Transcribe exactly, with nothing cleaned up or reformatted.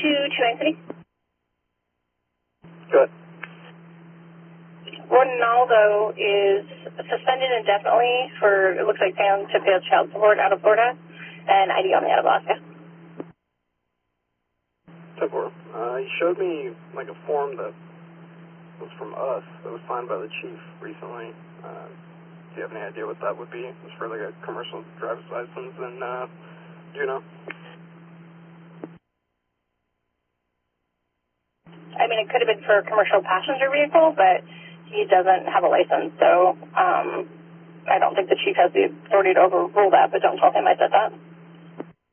two two nine City. Good. Ronaldo is suspended indefinitely for, it looks like, failure to pay child support out of Florida and I D only out of Alaska. ten four. Uh, he showed me like a form that was from us that was signed by the chief recently. Uh, do you have any idea what that would be? It's for like a commercial driver's license and, uh, do you know? I mean, it could have been for a commercial passenger vehicle, but he doesn't have a license, so um, I don't think the chief has the authority to overrule that, but don't tell him I said that.